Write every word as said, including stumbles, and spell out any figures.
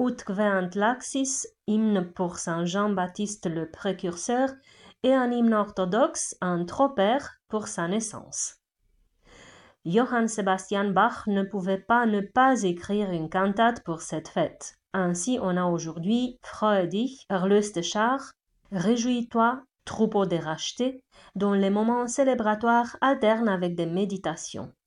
Ut queant laxis, hymne pour Saint Jean-Baptiste le Précurseur, et un hymne orthodoxe, un troper, pour sa naissance. Johann Sebastian Bach ne pouvait pas ne pas écrire une cantate pour cette fête. Ainsi, on a aujourd'hui Freue dich, erlöste Schar, Réjouis-toi, troupeau des rachetés, dont les moments célébratoires alternent avec des méditations.